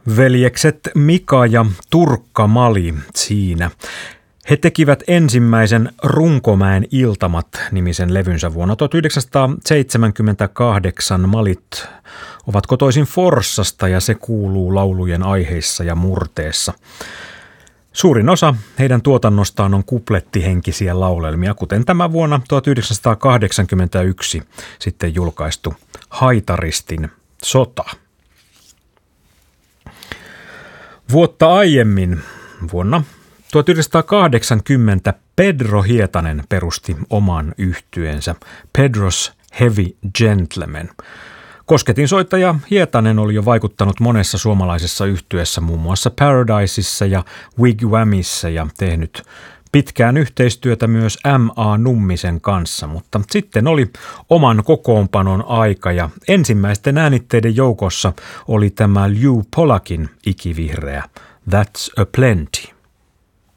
Veljekset Mika ja Turkka Mali siinä. He tekivät ensimmäisen Runkomäen iltamat-nimisen levynsä vuonna 1978. Malit ovat kotoisin Forssasta ja se kuuluu laulujen aiheissa ja murteessa. Suurin osa heidän tuotannostaan on kuplettihenkisiä laulelmia, kuten tämä vuonna 1981 sitten julkaistu Haitaristin sota. Vuotta aiemmin, vuonna 1980, Pedro Hietanen perusti oman yhtyeensä Pedro's Heavy Gentlemen. Kosketinsoittaja Hietanen oli jo vaikuttanut monessa suomalaisessa yhtyeessä, muun muassa Paradisessa ja Wigwamissa, ja tehnyt pitkään yhteistyötä myös M.A. Nummisen kanssa, mutta sitten oli oman kokoonpanon aika ja ensimmäisten äänitteiden joukossa oli tämä Lew Pollackin ikivihreä That's a Plenty.